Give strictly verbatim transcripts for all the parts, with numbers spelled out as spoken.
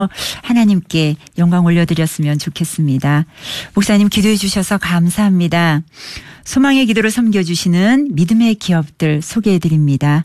하나님께 영광 올려드렸으면 좋겠습니다. 목사님 기도해 주셔서 감사합니다. 소망의 기도를 섬겨주시는 믿음의 기업들 소개해 드립니다.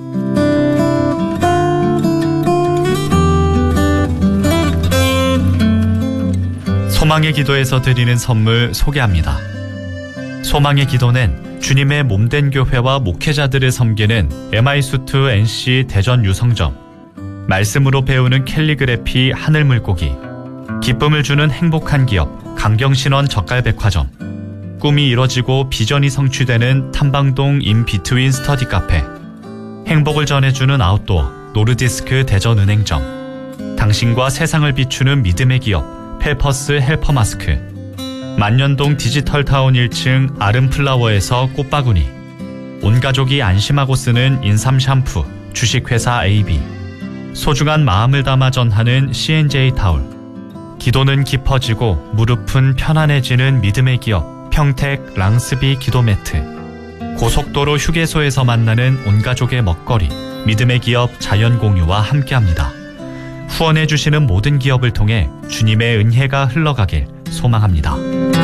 소망의 기도에서 드리는 선물 소개합니다. 소망의 기도는 주님의 몸된 교회와 목회자들을 섬기는 엠아이수트 엔씨 대전 유성점, 말씀으로 배우는 캘리그래피 하늘물고기, 기쁨을 주는 행복한 기업 강경신원 젓갈백화점, 꿈이 이뤄지고 비전이 성취되는 탐방동 인비트윈 스터디 카페, 행복을 전해주는 아웃도어 노르디스크 대전은행점, 당신과 세상을 비추는 믿음의 기업 펠퍼스 헬퍼 마스크, 만년동 디지털타운 일 층 아름플라워에서 꽃바구니, 온가족이 안심하고 쓰는 인삼 샴푸 주식회사 에이비, 소중한 마음을 담아 전하는 씨엔제이 타올, 기도는 깊어지고 무릎은 편안해지는 믿음의 기업 평택 랑스비 기도매트, 고속도로 휴게소에서 만나는 온가족의 먹거리 믿음의 기업 자연공유와 함께합니다. 후원해 주시는 모든 기업을 통해 주님의 은혜가 흘러가길 소망합니다.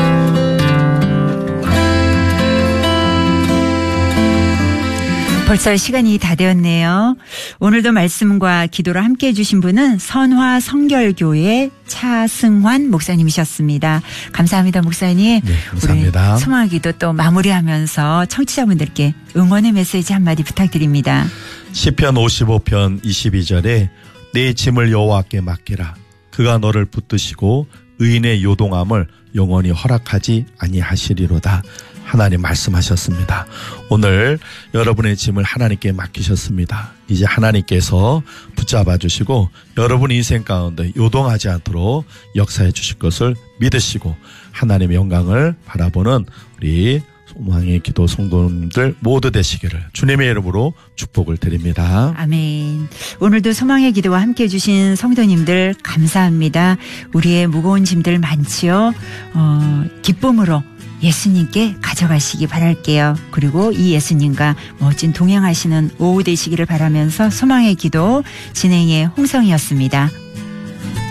벌써 시간이 다 되었네요. 오늘도 말씀과 기도를 함께해 주신 분은 선화 성결교회 차승환 목사님이셨습니다. 감사합니다, 목사님. 네, 감사합니다. 우리 소망의 기도 또 마무리하면서 청취자분들께 응원의 메시지 한마디 부탁드립니다. 시편 오십오 편 이십이 절에 내 짐을 여호와께 맡기라. 그가 너를 붙드시고 의인의 요동함을 영원히 허락하지 아니하시리로다. 하나님 말씀하셨습니다. 오늘 여러분의 짐을 하나님께 맡기셨습니다. 이제 하나님께서 붙잡아 주시고 여러분 인생 가운데 요동하지 않도록 역사해 주실 것을 믿으시고 하나님의 영광을 바라보는 우리 소망의 기도 성도님들 모두 되시기를 주님의 이름으로 축복을 드립니다. 아멘. 오늘도 소망의 기도와 함께해 주신 성도님들 감사합니다. 우리의 무거운 짐들 많지요. 어, 기쁨으로 예수님께 가져가시기 바랄게요. 그리고 이 예수님과 멋진 동행하시는 오후 되시기를 바라면서 소망의 기도 진행의 홍성이었습니다.